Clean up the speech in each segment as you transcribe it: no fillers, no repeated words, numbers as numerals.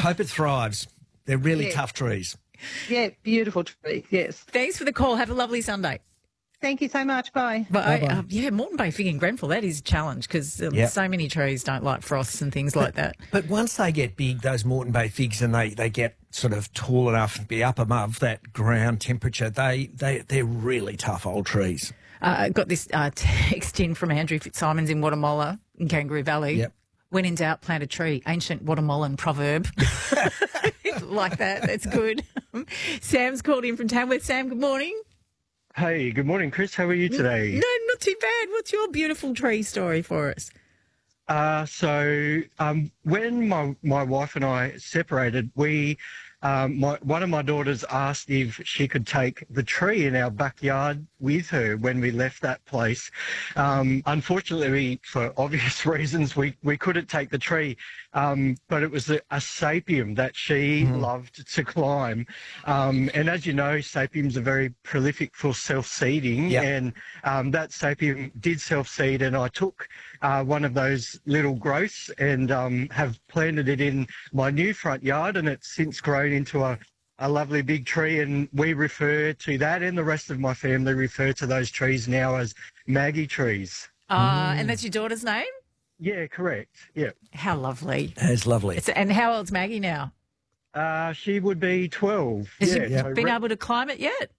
hope it thrives. They're really Yeah. tough trees. Yeah, beautiful tree, yes. Thanks for the call. Have a lovely Sunday. Thank you so much. Bye. But Bye-bye. yeah, Moreton Bay fig and Grenfell, that is a challenge because Yep. so many trees don't like frosts and things like that. But once they get big, those Moreton Bay figs, and they get sort of tall enough to be up above that ground temperature, they're really tough old trees. Got this text in from Andrew Fitzsimons in Guatemala, in Kangaroo Valley. Yep. When in doubt, plant a tree. Ancient Guatemalan proverb. Like that. That's good. Sam's called in from Tamworth. Sam, good morning. Hey, good morning, Chris. How are you today? No, not too bad. What's your beautiful tree story for us? When my wife and I separated, one of my daughters asked if she could take the tree in our backyard with her when we left that place. Unfortunately, for obvious reasons, we couldn't take the tree, but it was a sapium that she loved to climb. And as you know, sapiums are very prolific for self-seeding, Yep. and that sapium did self-seed, and I took one of those little growths and have planted it in my new front yard, and it's since grown into a lovely big tree, and we refer to that, and the rest of my family refer to those trees now as Maggie trees. And that's your daughter's name? Yeah, correct. Yeah. How lovely. That's lovely. And how old's Maggie now? She would be 12. Has yeah, she so been able to climb it yet?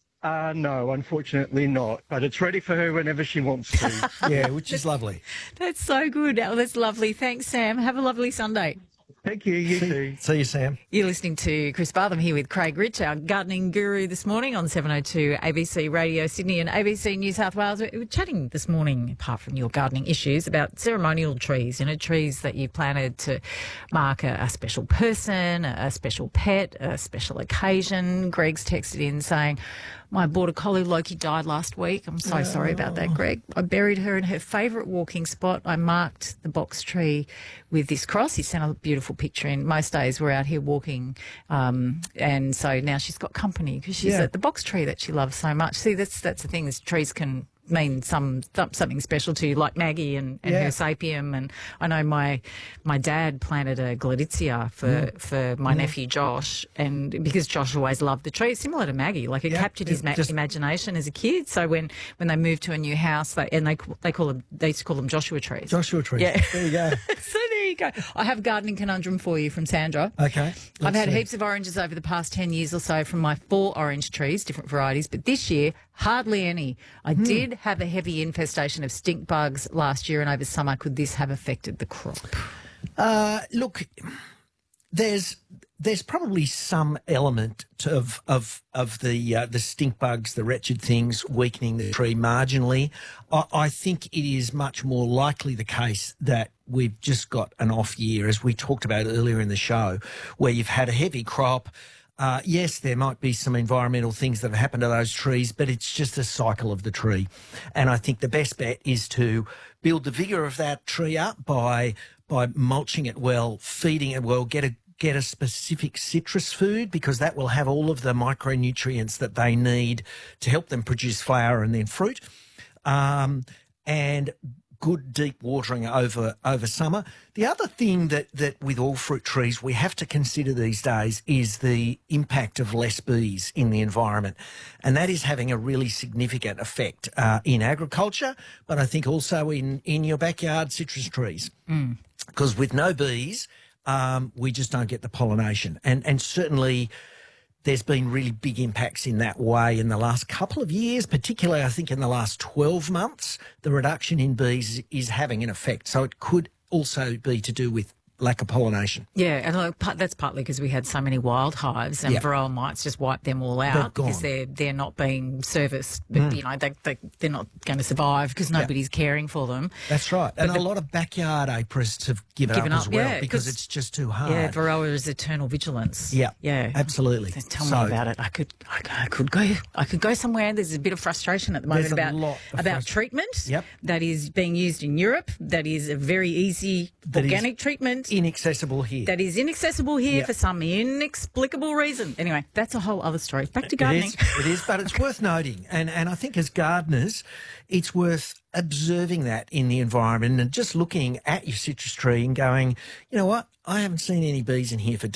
no, unfortunately not, but it's ready for her whenever she wants to. Yeah, which is lovely. That's so good. Oh, that's lovely. Thanks, Sam. Have a lovely Sunday. Thank you. You too. See you, Sam. You're listening to Chris Bartham here with Craig Rich, our gardening guru this morning on 702 ABC Radio Sydney and ABC New South Wales. We're chatting this morning, apart from your gardening issues, about ceremonial trees, trees that you've planted to mark a special person, a special pet, a special occasion. Greg's texted in saying, my border collie Loki died last week. I'm so sorry about that, Greg. I buried her in her favourite walking spot. I marked the box tree with this cross. He sent a beautiful picture in. Most days we're out here walking, and so now she's got company because she's at the box tree that she loves so much. See, that's the thing, is trees can mean something special to you, like Maggie and her sapium. And I know my dad planted a Gladitsia for my nephew Josh, and because Josh always loved the tree, similar to Maggie, like it captured his imagination as a kid. So when they moved to a new house, they used to call them Joshua trees. Joshua trees. Yeah. There you go. So there you go. I have a gardening conundrum for you from Sandra. Okay. I've had heaps of oranges over the past 10 years or so from my 4 orange trees, different varieties, but this year, hardly any. I did have a heavy infestation of stink bugs last year and over summer. Could this have affected the crop? Look, there's probably some element of the stink bugs, the wretched things, weakening the tree marginally. I think it is much more likely the case that we've just got an off year, as we talked about earlier in the show, where you've had a heavy crop. Yes, there might be some environmental things that have happened to those trees, but it's just a cycle of the tree. And I think the best bet is to build the vigour of that tree up by mulching it well, feeding it well, get a specific citrus food, because that will have all of the micronutrients that they need to help them produce flower and then fruit. And good deep watering over summer. The other thing that with all fruit trees we have to consider these days is the impact of less bees in the environment. And that is having a really significant effect in agriculture, but I think also in your backyard citrus trees. Because with no bees, we just don't get the pollination. And certainly there's been really big impacts in that way in the last couple of years, particularly I think in the last 12 months. The reduction in bees is having an effect. So it could also be to do with lack of pollination. Yeah, and that's partly because we had so many wild hives and varroa mites just wiped them all out because they're not being serviced. But, they're not going to survive because nobody's caring for them. That's right. And a lot of backyard aperists have given up as well because it's just too hard. Yeah, varroa is eternal vigilance. Yeah, yeah, absolutely. So tell me about it. I could go somewhere. There's a bit of frustration at the moment about treatment that is being used in Europe. That is a very easy organic treatment. Inaccessible here. That is inaccessible here for some inexplicable reason. Anyway, that's a whole other story. Back to gardening. It is, but it's worth noting. And I think as gardeners, it's worth observing that in the environment and just looking at your citrus tree and going, you know what, I haven't seen any bees in here for